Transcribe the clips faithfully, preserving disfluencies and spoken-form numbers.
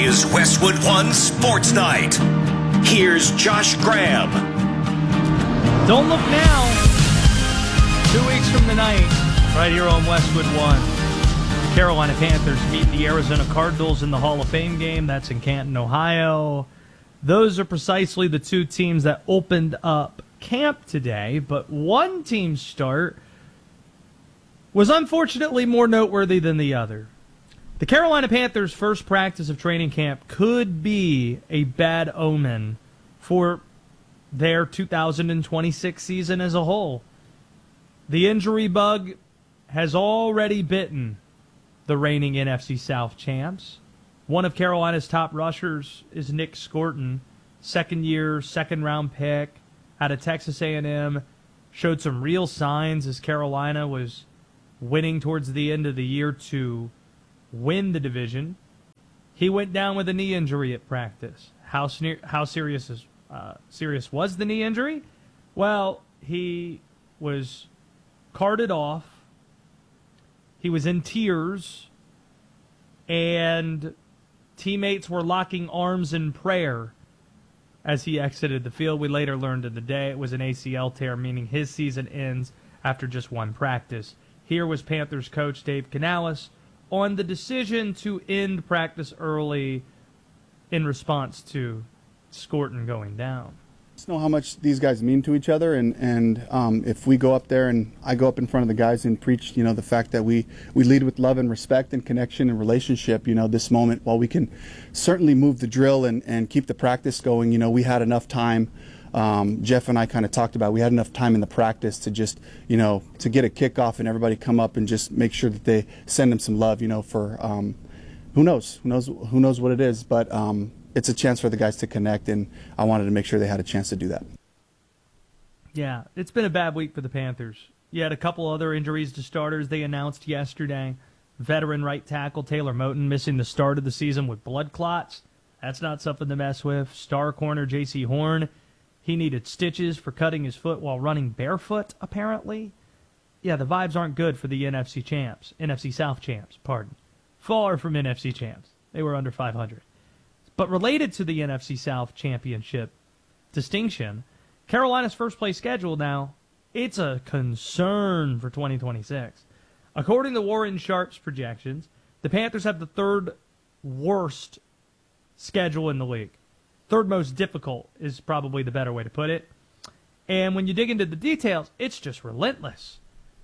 is Westwood One Sports Night. Here's Josh Graham. Don't look now. Two weeks from tonight, right here on Westwood One, Carolina Panthers meet the Arizona Cardinals in the Hall of Fame game. That's in Canton, Ohio. Those are precisely the two teams that opened up camp today, but one team's start was unfortunately more noteworthy than the other. The Carolina Panthers' first practice of training camp could be a bad omen for their two thousand twenty-six season as a whole. The injury bug has already bitten the reigning N F C South champs. One of Carolina's top rushers is Nick Scorton, second-year, second-round pick out of Texas A and M. Showed some real signs as Carolina was winning towards the end of the year to win the division. He went down with a knee injury at practice. How, sne- how serious, is, uh, serious was the knee injury? Well, he was carted off. He was in tears, and teammates were locking arms in prayer as he exited the field. We later learned in the day it was an A C L tear, meaning his season ends after just one practice. Here was Panthers coach Dave Canales on the decision to end practice early in response to Scorton going down. Just know how much these guys mean to each other, and and um, if we go up there and I go up in front of the guys and preach, you know, the fact that we we lead with love and respect and connection and relationship, you know, this moment, while we can certainly move the drill and and keep the practice going, you know, we had enough time. Um, Jeff and I kind of talked about we had enough time in the practice to just, you know, to get a kickoff and everybody come up and just make sure that they send them some love, you know, for um, who knows, who knows, who knows what it is, but um, it's a chance for the guys to connect, and I wanted to make sure they had a chance to do that. Yeah, it's been a bad week for the Panthers. You had a couple other injuries to starters they announced yesterday. Veteran right tackle Taylor Moton missing the start of the season with blood clots. That's not something to mess with. Star corner J C Horn. He needed stitches for cutting his foot while running barefoot, apparently. Yeah, the vibes aren't good for the N F C champs. N F C South champs, pardon. Far from N F C champs. They were under five hundred. But related to the N F C South championship distinction, Carolina's first-place schedule now, it's a concern for twenty twenty-six. According to Warren Sharp's projections, the Panthers have the third worst schedule in the league. Third most difficult is probably the better way to put it. And when you dig into the details, it's just relentless.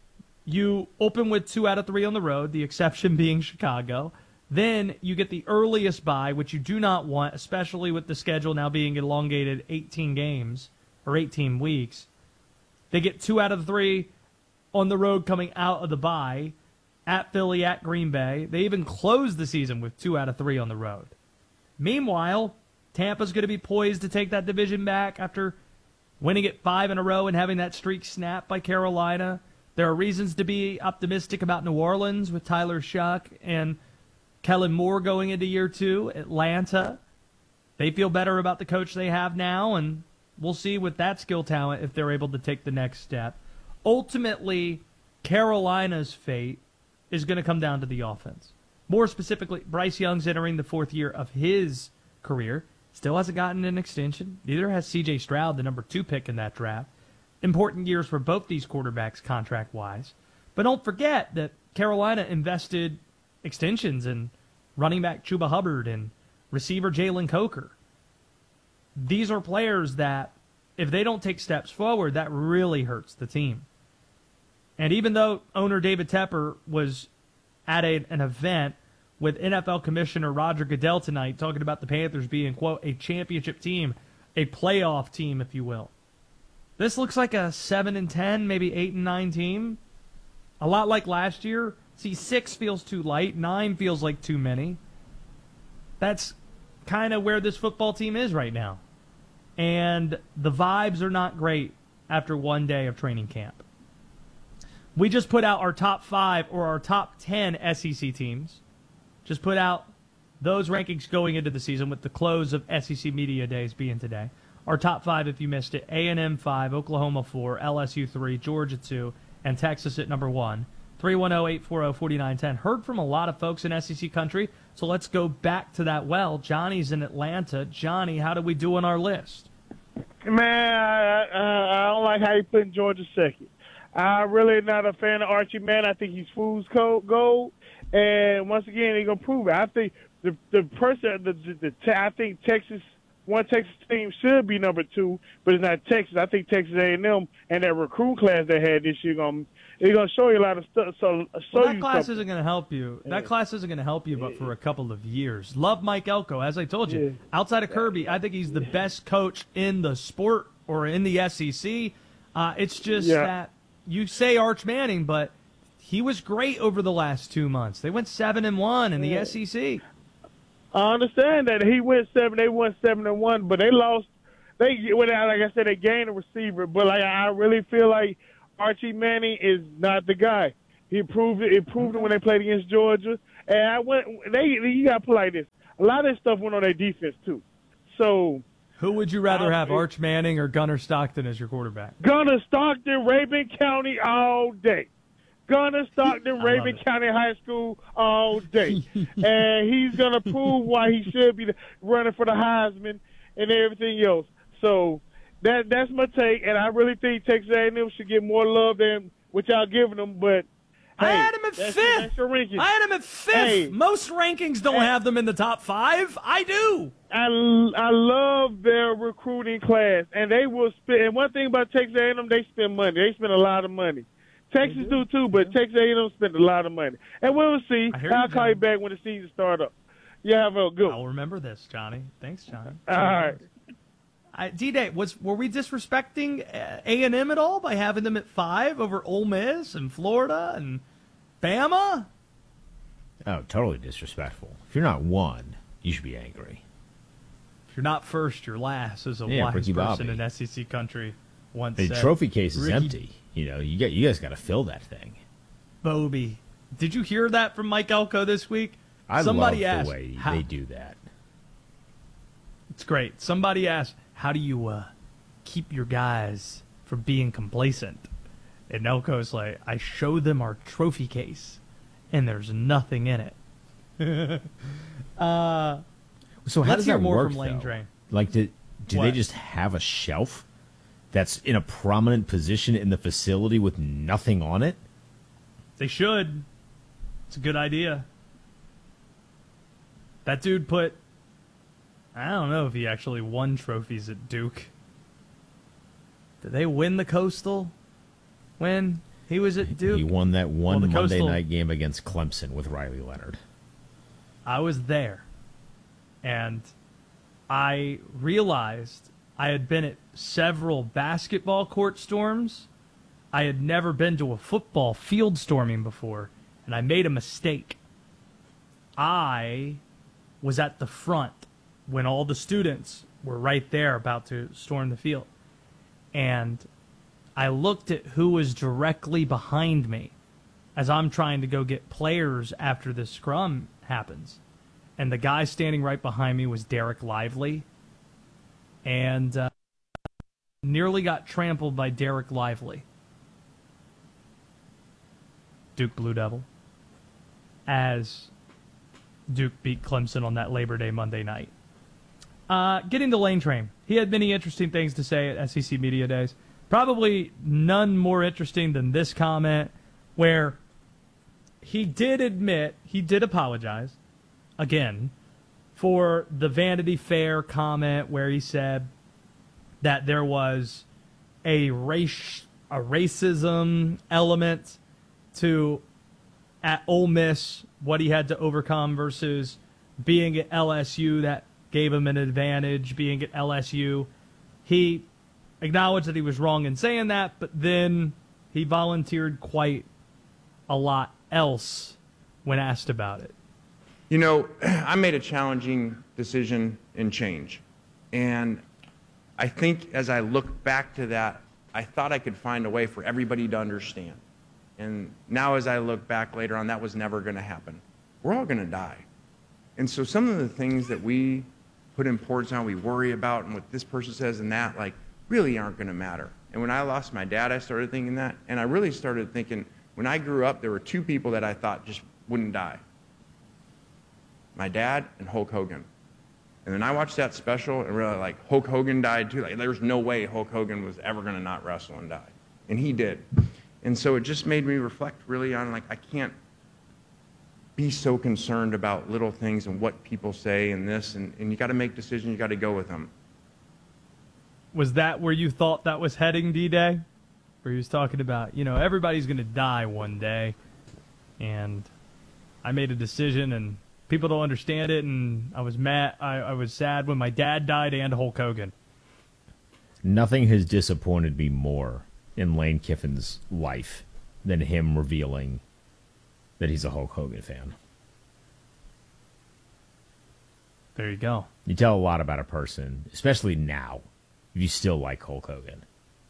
You open with two out of three on the road, the exception being Chicago. Then you get the earliest bye, which you do not want, especially with the schedule now being elongated eighteen games or eighteen weeks. They get two out of three on the road coming out of the bye, at Philly, at Green Bay. They even close the season with two out of three on the road. Meanwhile, Tampa's going to be poised to take that division back after winning it five in a row and having that streak snapped by Carolina. There are reasons to be optimistic about New Orleans with Tyler Shuck and Kellen Moore going into year two. Atlanta, they feel better about the coach they have now, and we'll see with that skill talent if they're able to take the next step. Ultimately, Carolina's fate is going to come down to the offense. More specifically, Bryce Young's entering the fourth year of his career. Still hasn't gotten an extension. Neither has C J Stroud, the number two pick in that draft. Important years for both these quarterbacks contract-wise. But don't forget that Carolina invested extensions in running back Chuba Hubbard and receiver Jalen Coker. These are players that, if they don't take steps forward, that really hurts the team. And even though owner David Tepper was at a, an event with N F L Commissioner Roger Goodell tonight talking about the Panthers being, quote, a championship team, a playoff team, if you will. This looks like a seven and ten, maybe eight and nine team. A lot like last year. See, six feels too light. Nine feels like too many. That's kind of where this football team is right now. And the vibes are not great after one day of training camp. We just put out our top five or our top ten S E C teams. Just put out those rankings going into the season with the close of S E C Media Days being today. Our top five, if you missed it, A and M five, Oklahoma four, L S U three, Georgia two, and Texas at number one. three one zero, eight four zero, four nine one zero. Heard from a lot of folks in S E C country, so let's go back to that well. Johnny's in Atlanta. Johnny, how do we do on our list? Man, I, I, I don't like how you putting Georgia second. I'm really not a fan of Archie Manning. I think he's fool's gold. And once again, he's going to prove it. I think the the person, the, the, the I think Texas, one Texas team should be number two, but it's not Texas. I think Texas A and M and that recruit class they had this year going to going to show you a lot of stuff. So show well, that you class something. isn't going to help you. That Yeah. class isn't going to help you, but for a couple of years. Love Mike Elko, as I told you. Yeah. Outside of Kirby, I think he's the best coach in the sport or in the S E C. Uh, it's just Yeah. that you say Arch Manning, but he was great over the last two months. They went seven and one in the Yeah. S E C. I understand that he went seven. They won seven and one, but they lost. They well, like I said, they gained a receiver, but like I really feel like Archie Manning is not the guy. He proved it. He proved it when they played against Georgia. And I went. They you got to play like this. A lot of this stuff went on their defense too. So Who would you rather I- have, Arch Manning or Gunnar Stockton as your quarterback? Gunnar Stockton, Rabin County all day. Gunnar Stockton, I Rabin love it. County High School all day. And he's going to prove why he should be running for the Heisman and everything else. So that that's my take, and I really think Texas A and M should get more love than what y'all giving them. But I hey, had him at that's, fifth. That's your ranking. I had him at fifth. Hey. Most rankings don't Hey. have them in the top five. I do. I, I love their recruiting class, and they will spend. And one thing about Texas A and M, they spend money. They spend a lot of money. Texas do too, but Texas A and M spend a lot of money. And we'll see. I hear I'll you, call you John. back when the season start up. You have a good I'll one. remember this, Johnny. Thanks, Johnny. All right. I, D-Day, was were we disrespecting uh, A and M at all by having them at five over Ole Miss and Florida and Bama? Oh, totally disrespectful. If you're not one, you should be angry. If you're not first, you're last, as a Yeah, wise Ricky person Bobby. in S E C country once The said. trophy case is Ricky empty. You know, you get you guys got to fill that thing. Bobby. Did you hear that from Mike Elko this week? I Somebody love asked, the way how- they do that. It's great. Somebody asked, how do you uh, keep your guys from being complacent? And Elko's like, I show them our trophy case, and there's nothing in it. uh, So how Let's does hear that more work, from Lane though? Train. Like, do, do they What? just have a shelf that's in a prominent position in the facility with nothing on it? They should. It's a good idea. That dude put, I don't know if he actually won trophies at Duke. Did they win the Coastal when he was at Duke? He won that one Well, the Monday Coastal- night game against Clemson with Riley Leonard. I was there, and I realized I had been at several basketball court storms. I had never been to a football field storming before, and I made a mistake. I was at the front when all the students were right there about to storm the field. And I looked at who was directly behind me as I'm trying to go get players after the scrum happens. And the guy standing right behind me was Derek Lively. And uh, nearly got trampled by Derek Lively. Duke Blue Devil. As Duke beat Clemson on that Labor Day Monday night. Uh, getting to Lane Train. He had many interesting things to say at S E C Media Days. Probably none more interesting than this comment where he did admit, he did apologize, again, for the Vanity Fair comment where he said that there was a race, a racism element to at Ole Miss, what he had to overcome versus being at L S U that gave him an advantage, being at L S U. He acknowledged that he was wrong in saying that, but then he volunteered quite a lot else when asked about it. You know, I made a challenging decision in change. And I think as I look back to that, I thought I could find a way for everybody to understand. And now as I look back later on, that was never going to happen. We're all going to die. And so some of the things that we put importance on, we worry about, and what this person says and that, like, really aren't going to matter. And when I lost my dad, I started thinking that. And I really started thinking, When I grew up, there were two people that I thought just wouldn't die. My dad and Hulk Hogan. And then I watched that special and realized, like, Hulk Hogan died too. Like, there's no way Hulk Hogan was ever going to not wrestle and die. And he did. And so it just made me reflect really on, like, I can't be so concerned about little things and what people say and this. And, and you got to make decisions. You got to go with them. Was that where you thought that was heading, D-Day? Where he was talking about, you know, everybody's going to die one day. And I made a decision and people don't understand it, and I was mad. I, I was sad when my dad died and Hulk Hogan. Nothing has disappointed me more in Lane Kiffin's life than him revealing that he's a Hulk Hogan fan. There you go. You tell a lot about a person, especially now, if you still like Hulk Hogan.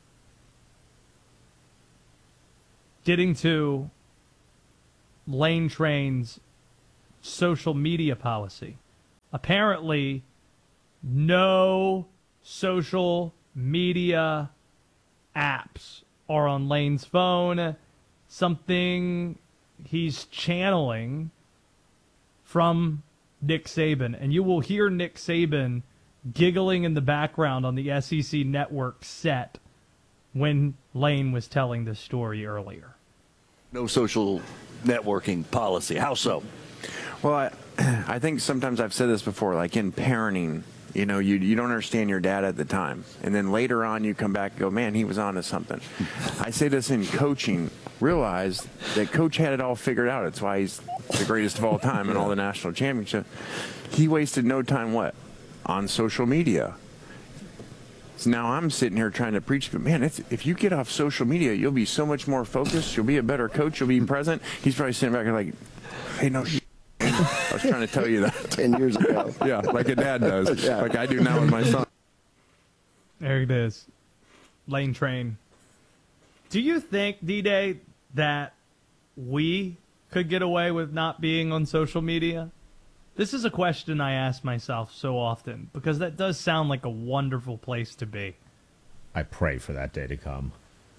Getting to Lane Train's social media policy. Apparently, no social media apps are on Lane's phone. Something he's channeling from Nick Saban. And you will hear Nick Saban giggling in the background on the S E C Network set when Lane was telling this story earlier. No social networking policy. How so? Well, I, I think sometimes I've said this before, like in parenting, you know, you you don't understand your dad at the time. And then later on you come back and go, man, he was on to something. I say this in coaching. Realize that Coach had it all figured out. It's why he's the greatest of all time in all the national championships. He wasted no time, what? On social media. So now I'm sitting here trying to preach, but man, it's, if you get off social media, you'll be so much more focused. You'll be a better coach. You'll be present. He's probably sitting back and like, hey, no shit. I was trying to tell you that. Ten years ago. Yeah, like a dad does. Yeah. Like I do now with my son. There it is. Lane Train. Do you think, D-Day, that we could get away with not being on social media? This is a question I ask myself so often because that does sound like a wonderful place to be. I pray for that day to come.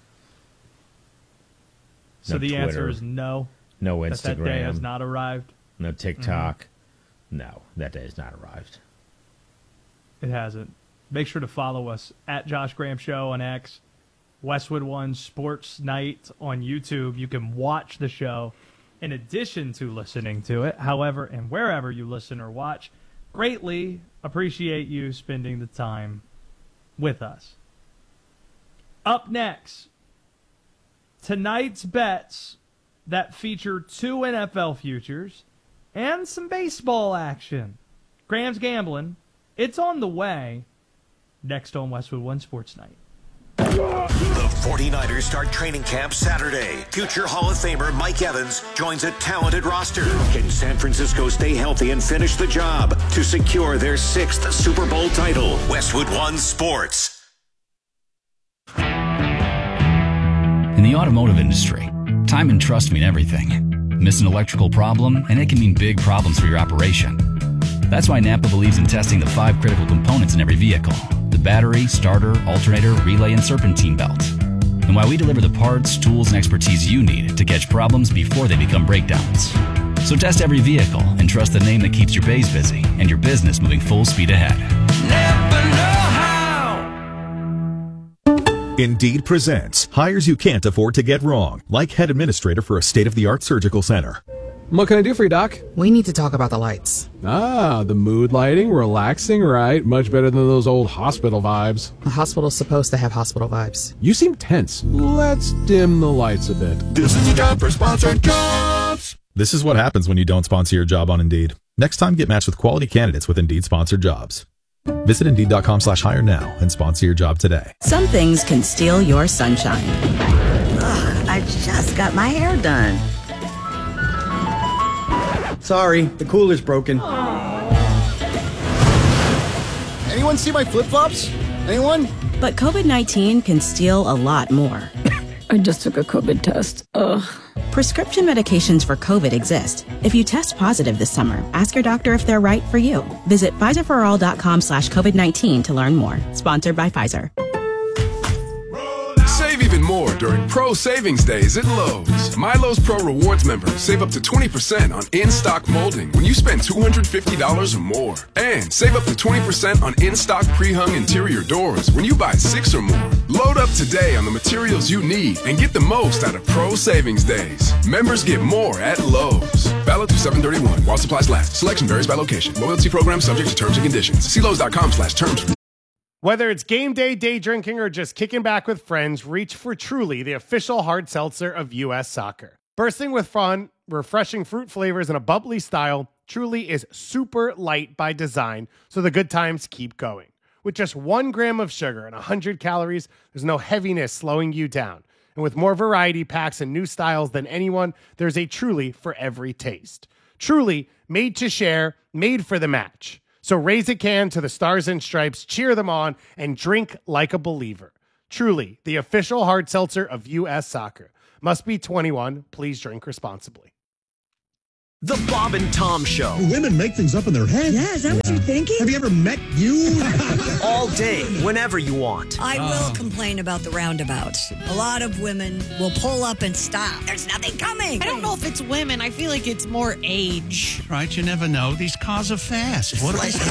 So No the Twitter, answer is no. no That Instagram, that day has not arrived. no TikTok. Mm-hmm. No, that day has not arrived. It hasn't. Make sure to follow us at Josh Graham Show on X, Westwood One Sports Night on YouTube. You can watch the show in addition to listening to it. However, and wherever you listen or watch, greatly appreciate you spending the time with us. Up next, tonight's bets that feature two N F L futures and some baseball action. Graham's Gambling. It's on the way. Next on Westwood One Sports Night. The 49ers start training camp Saturday. Future Hall of Famer Mike Evans joins a talented roster. Can San Francisco stay healthy and finish the job to secure their sixth Super Bowl title? Westwood One Sports. In the automotive industry, time and trust mean everything. Miss an electrical problem, and it can mean big problems for your operation. That's why Napa believes in testing the five critical components in every vehicle: the battery, starter, alternator, relay, and serpentine belt. And why we deliver the parts, tools, and expertise you need to catch problems before they become breakdowns. So test every vehicle and trust the name that keeps your bays busy and your business moving full speed ahead. Never know how. Indeed presents hires you can't afford to get wrong, like head administrator for a state-of-the-art surgical center. What can I do for you, Doc? We need to talk about the lights. Ah, the mood lighting, relaxing, right? Much better than those old hospital vibes. The hospital's supposed to have hospital vibes. You seem tense. Let's dim the lights a bit. This is a job for sponsored jobs. This is what happens when you don't sponsor your job on Indeed. Next time, get matched with quality candidates with Indeed sponsored jobs. Visit Indeed.com slash hire now and sponsor your job today. Some things can steal your sunshine. Ugh, I just got my hair done. Sorry, the cooler's broken. Anyone see my flip-flops? Anyone? But COVID nineteen can steal a lot more. I just took a COVID test. Ugh. Prescription medications for COVID exist. If you test positive this summer, ask your doctor if they're right for you. Visit Pfizerforall.com slash COVID-19 to learn more. Sponsored by Pfizer. Save even more during Pro Savings Days at Lowe's. Milo's Pro Rewards members save up to twenty percent on in-stock molding when you spend two hundred fifty dollars or more. And save up to twenty percent on in-stock pre-hung interior doors when you buy six or more. Load up today on the materials you need and get the most out of Pro Savings Days. Members get more at Lowe's. Valid through seven thirty-one while supplies last. Selection varies by location. Loyalty program subject to terms and conditions. See Lowe's.com slash terms. Whether it's game day, day drinking, or just kicking back with friends, reach for Truly, the official hard seltzer of U S Soccer. Bursting with fun, refreshing fruit flavors, and a bubbly style, Truly is super light by design, so the good times keep going. With just one gram of sugar and one hundred calories, there's no heaviness slowing you down. And with more variety packs and new styles than anyone, there's a Truly for every taste. Truly, made to share, made for the match. So raise a can to the Stars and Stripes, cheer them on, and drink like a believer. Truly, the official hard seltzer of U S Soccer. Must be twenty-one. Please drink responsibly. The Bob and Tom Show. Women make things up in their head. Yeah, is that what you're thinking? Have you ever met you? All day, whenever you want. I will complain about the roundabouts. A lot of women will pull up and stop. There's nothing coming. I don't know if it's women. I feel like it's more age. Right, you never know. These cars are fast. What are they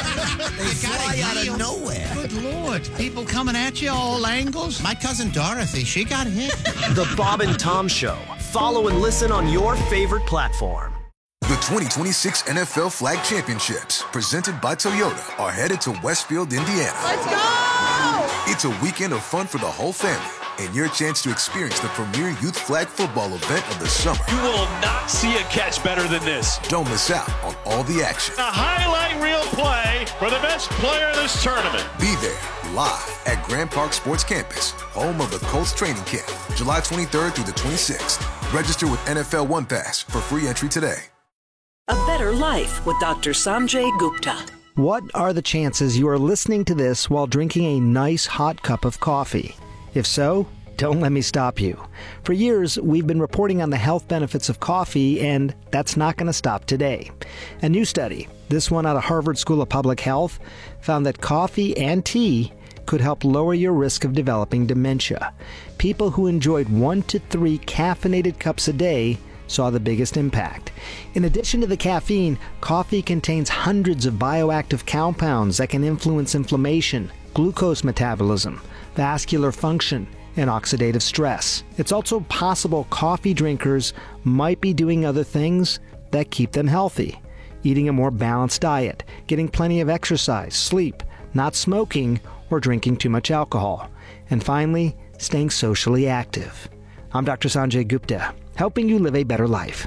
fly out of nowhere. Good Lord. People coming at you all angles. My cousin Dorothy, she got hit. The Bob and Tom Show. Follow and listen on your favorite platform. The twenty twenty-six N F L Flag Championships, presented by Toyota, are headed to Westfield, Indiana. Let's go! It's a weekend of fun for the whole family and your chance to experience the premier youth flag football event of the summer. You will not see a catch better than this. Don't miss out on all the action. A highlight reel play for the best player in this tournament. Be there live at Grand Park Sports Campus, home of the Colts training camp, July twenty-third through the twenty-sixth. Register with N F L One Pass for free entry today. A better life with Doctor Sanjay Gupta. What are the chances you are listening to this while drinking a nice hot cup of coffee? If so, don't let me stop you. For years, we've been reporting on the health benefits of coffee, and that's not going to stop today. A new study, this one out of Harvard School of Public Health, found that coffee and tea could help lower your risk of developing dementia. People who enjoyed one to three caffeinated cups a day saw the biggest impact. In addition to the caffeine, coffee contains hundreds of bioactive compounds that can influence inflammation, glucose metabolism, vascular function, and oxidative stress. It's also possible coffee drinkers might be doing other things that keep them healthy. Eating a more balanced diet, getting plenty of exercise, sleep, not smoking, or drinking too much alcohol. And finally, staying socially active. I'm Doctor Sanjay Gupta, helping you live a better life.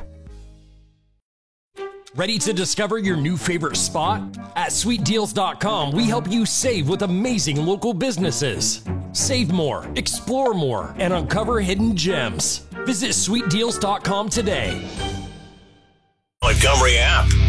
Ready to discover your new favorite spot? At sweet deals dot com, we help you save with amazing local businesses. Save more, explore more, and uncover hidden gems. Visit sweet deals dot com today. Montgomery app.